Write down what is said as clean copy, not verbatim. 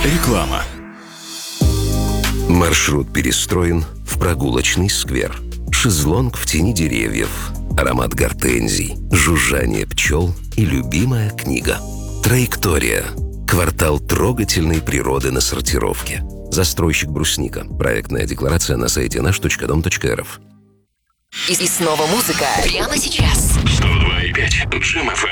Реклама. Маршрут перестроен в прогулочный сквер. Шезлонг в тени деревьев, аромат гортензий, жужжание пчел и любимая книга. Траектория. Квартал трогательной природы на сортировке. Застройщик «Брусника». Проектная декларация на сайте наш.дом.рф. И снова музыка прямо сейчас. 102,5 Джем FM.